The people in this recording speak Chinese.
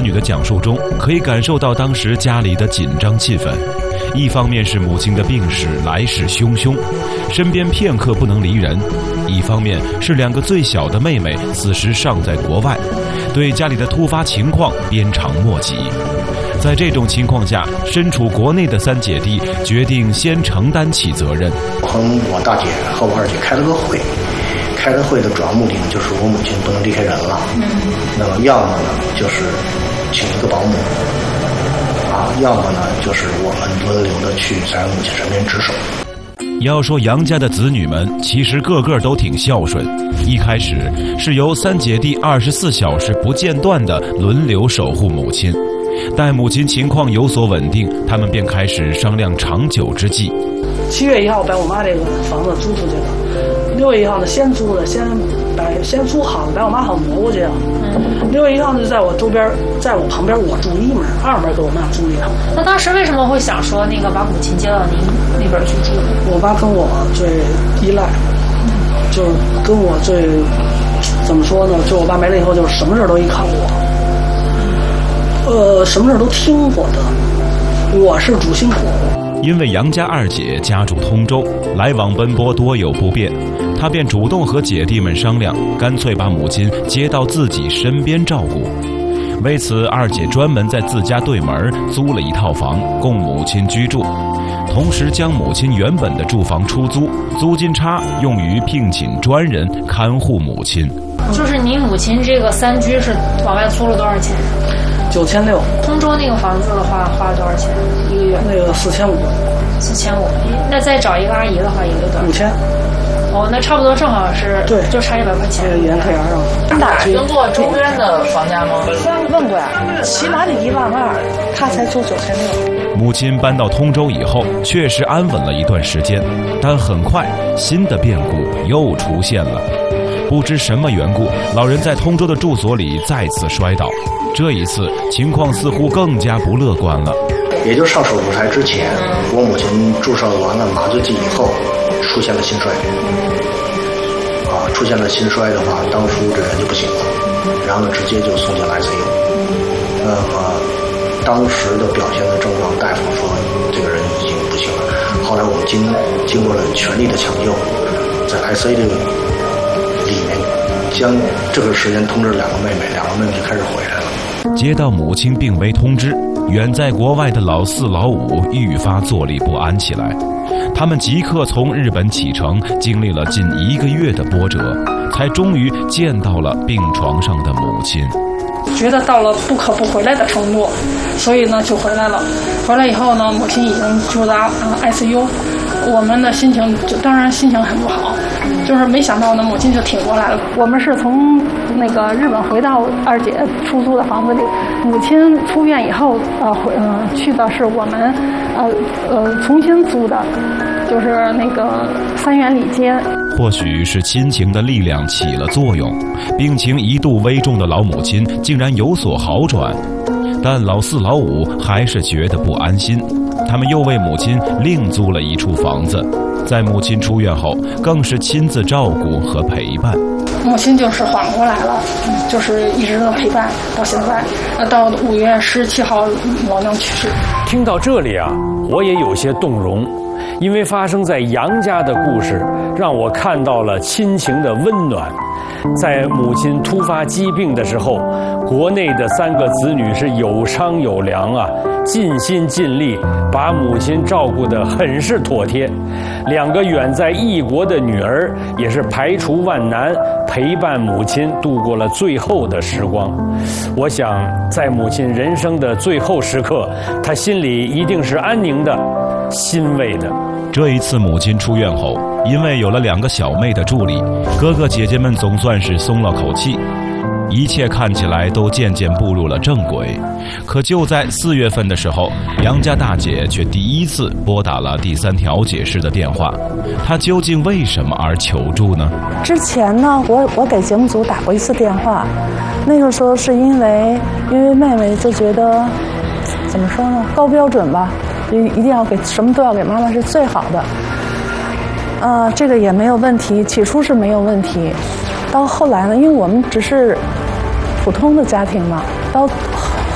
女的讲述中，可以感受到当时家里的紧张气氛。一方面是母亲的病史来势汹汹，身边片刻不能离人；一方面是2个最小的妹妹此时尚在国外，对家里的突发情况鞭长莫及。在这种情况下，身处国内的3姐弟决定先承担起责任。 和我大姐和我二姐开了个会，开的会的主要目的呢，就是我母亲不能离开人了。那么要么呢，就是请一个保姆，要么呢，就是我们轮流的去在母亲身边值守。 要说杨家的子女们，其实个个都挺孝顺。一开始是由3姐弟24小时不间断地轮流守护母亲，待母亲情况有所稳定，他们便开始商量长久之计。 7月1号把我妈这个房子租出去了，6月1号呢先租的，先租好了，把我妈好挪过去了。6月1号就在我周边，在我旁边，我住1门，2门给我妈租一套。 那当时为什么会想说那个把母亲接到您那边去住？ 我爸跟我最依赖，就是跟我最怎么说呢？就我爸没了以后，就是什么事都依靠我，什么事都听我的，我是主心骨。 因为杨家2姐家住通州，来往奔波多有不便，她便主动和姐弟们商量，干脆把母亲接到自己身边照顾。为此，2姐专门在自家对门租了一套房供母亲居住，同时将母亲原本的住房出租，租金差用于聘请专人看护母亲。 就是您母亲这个3居是往外租了多少钱 ？9600。 通州那个房子的话，花了多少钱1个月？ 那个4500。 4500。那再找一个阿姨的话，一个多少 ？5000。 哦，那差不多正好是对， 就差100块钱。 严克阳上。 打听过周边的房价吗？ 问过呀，起码得12000，他才租9600。 母亲搬到通州以后，确实安稳了一段时间，但很快新的变故又出现了。不知什么缘故，老人在通州的住所里再次摔倒，这一次情况似乎更加不乐观了。 也就上手术台之前，我母亲注射完了麻醉剂以后，出现了心衰。出现了心衰的话，当初这人就不行了，然后呢直接就送进了 ICU。那么当时的表现的症状，大夫说这个人已经不行了。后来我们经过了全力的抢救，在 ICU 里面将这个时间通知2个妹妹就开始回来了。 接到母亲病危通知，远在国外的老4、老5愈发坐立不安起来。他们即刻从日本启程，经历了近1个月的波折，才终于见到了病床上的母亲。 觉得到了不可不回来的程度，所以呢就回来了。回来以后呢，母亲已经住在ICU，我们的心情当然心情很不好，就是没想到呢母亲就挺过来了。我们是从那个日本回到2姐出租的房子里，母亲出院以后去的是我们重新租的，就是那个3元里街。 或许是亲情的力量起了作用，病情一度危重的老母亲竟然有所好转，但老4、老5还是觉得不安心，他们又为母亲另租了一处房子，在母亲出院后更是亲自照顾和陪伴。 母亲就是缓过来了，就是一直的陪伴到现在，到5月17号老娘去世。 听到这里啊，我也有些动容，因为发生在杨家的故事让我看到了亲情的温暖。在母亲突发疾病的时候，国内的3个子女是有商有量啊，尽心尽力把母亲照顾得很是妥帖。2个远在异国的女儿也是排除万难陪伴母亲度过了最后的时光。我想在母亲人生的最后时刻，她心里一定是安宁的，欣慰的。 这一次母亲出院后，因为有了2个小妹的助力，哥哥姐姐们总算是松了口气，一切看起来都渐渐步入了正轨。可就在4月份的时候，杨家大姐却第一次拨打了第3调解室的电话。她究竟为什么而求助呢？ 之前呢，我给节目组打过1次电话，那个时候是因为妹妹就觉得怎么说呢，高标准吧，一定要给什么都要给妈妈是最好的。这个也没有问题，起初是没有问题。到后来呢，因为我们只是普通的家庭嘛，到